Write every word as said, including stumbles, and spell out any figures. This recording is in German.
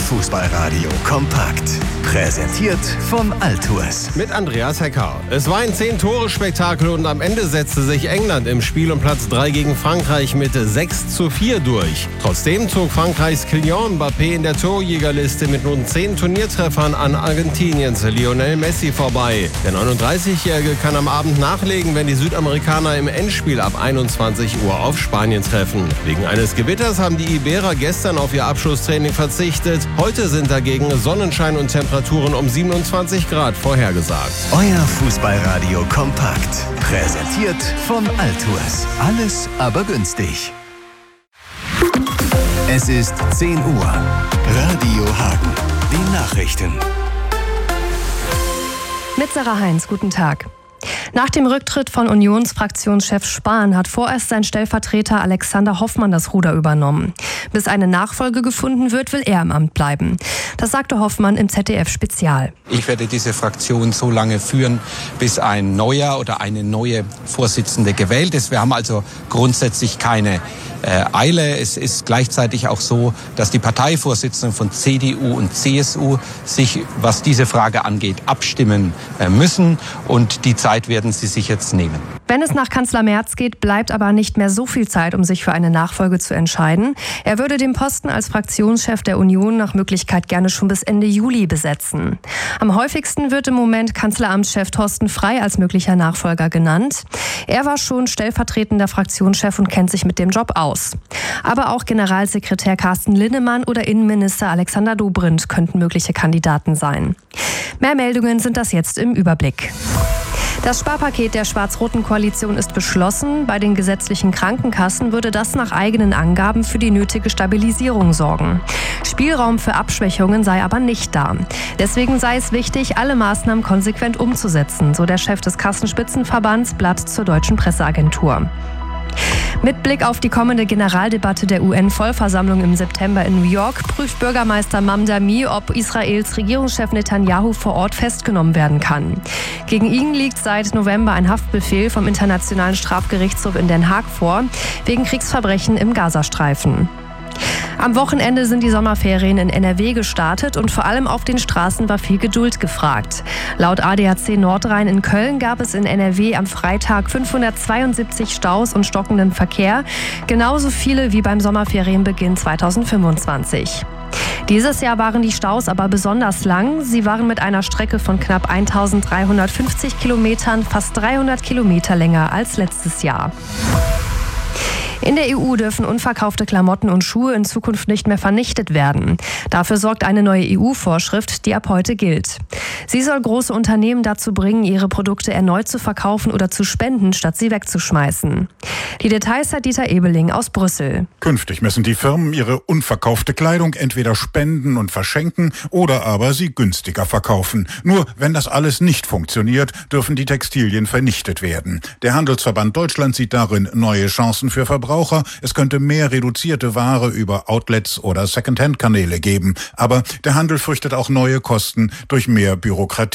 Fußballradio kompakt. Präsentiert von Altours. Mit Andreas Hecker. Es war ein zehn-Tore-Spektakel und am Ende setzte sich England im Spiel um Platz drei gegen Frankreich mit sechs zu vier durch. Trotzdem zog Frankreichs Kylian Mbappé in der Torjägerliste mit nun zehn Turniertreffern an Argentiniens Lionel Messi vorbei. Der neununddreißigjährige kann am Abend nachlegen, wenn die Südamerikaner im Endspiel ab einundzwanzig Uhr auf Spanien treffen. Wegen eines Gewitters haben die Iberer gestern auf ihr Abschlusstraining verzichtet. Heute sind dagegen Sonnenschein und Temperaturen um siebenundzwanzig Grad vorhergesagt. Euer Fußballradio kompakt. Präsentiert von Altours. Alles aber günstig. Es ist zehn Uhr. Radio Hagen. Die Nachrichten. Mit Sarah Heinz, guten Tag. Nach dem Rücktritt von Unionsfraktionschef Spahn hat vorerst sein Stellvertreter Alexander Hoffmann das Ruder übernommen. Bis eine Nachfolge gefunden wird, will er im Amt bleiben. Das sagte Hoffmann im Z D F-Spezial. Ich werde diese Fraktion so lange führen, bis ein neuer oder eine neue Vorsitzende gewählt ist. Wir haben also grundsätzlich keine äh, Eile. Es ist gleichzeitig auch so, dass die Parteivorsitzenden von C D U und C S U sich, was diese Frage angeht, abstimmen äh, müssen. Und die Zeit werden sie sich jetzt nehmen. Wenn es nach Kanzler Merz geht, bleibt aber nicht mehr so viel Zeit, um sich für eine Nachfolge zu entscheiden. Er würde den Posten als Fraktionschef der Union nach Möglichkeit gerne schon bis Ende Juli besetzen. Am häufigsten wird im Moment Kanzleramtschef Thorsten Frey als möglicher Nachfolger genannt. Er war schon stellvertretender Fraktionschef und kennt sich mit dem Job aus. Aber auch Generalsekretär Carsten Linnemann oder Innenminister Alexander Dobrindt könnten mögliche Kandidaten sein. Mehr Meldungen sind das jetzt im Überblick. Das Sparpaket der schwarz-roten Koalition ist beschlossen. Bei den gesetzlichen Krankenkassen würde das nach eigenen Angaben für die nötige Stabilisierung sorgen. Spielraum für Abschwächungen sei aber nicht da. Deswegen sei es wichtig, alle Maßnahmen konsequent umzusetzen, so der Chef des Kassenspitzenverbands Blatt zur Deutschen Presseagentur. Mit Blick auf die kommende Generaldebatte der U N-Vollversammlung im September in New York prüft Bürgermeister Mamdani, ob Israels Regierungschef Netanyahu vor Ort festgenommen werden kann. Gegen ihn liegt seit November ein Haftbefehl vom Internationalen Strafgerichtshof in Den Haag vor, wegen Kriegsverbrechen im Gazastreifen. Am Wochenende sind die Sommerferien in N R W gestartet und vor allem auf den Straßen war viel Geduld gefragt. Laut A D A C Nordrhein in Köln gab es in N R W am Freitag fünfhundertzweiundsiebzig Staus und stockenden Verkehr, genauso viele wie beim Sommerferienbeginn zweitausendfünfundzwanzig. Dieses Jahr waren die Staus aber besonders lang. Sie waren mit einer Strecke von knapp eintausenddreihundertfünfzig Kilometern fast dreihundert Kilometer länger als letztes Jahr. In der E U dürfen unverkaufte Klamotten und Schuhe in Zukunft nicht mehr vernichtet werden. Dafür sorgt eine neue E U-Vorschrift, die ab heute gilt. Sie soll große Unternehmen dazu bringen, ihre Produkte erneut zu verkaufen oder zu spenden, statt sie wegzuschmeißen. Die Details hat Dieter Ebeling aus Brüssel. Künftig müssen die Firmen ihre unverkaufte Kleidung entweder spenden und verschenken oder aber sie günstiger verkaufen. Nur wenn das alles nicht funktioniert, dürfen die Textilien vernichtet werden. Der Handelsverband Deutschland sieht darin neue Chancen für Verbraucher. Es könnte mehr reduzierte Ware über Outlets oder Secondhand-Kanäle geben. Aber der Handel fürchtet auch neue Kosten durch mehr Bürokratie.